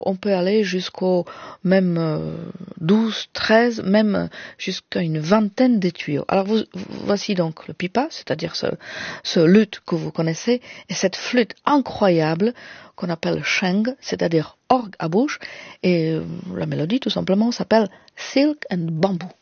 on peut aller jusqu'au même 12, 13, même jusqu'à une vingtaine de tuyaux. Alors voici donc le pipa, c'est-à-dire ce luth que vous connaissez, et cette flûte incroyable qu'on appelle sheng, c'est-à-dire orgue à bouche, et la mélodie tout simplement s'appelle Silk and Bamboo.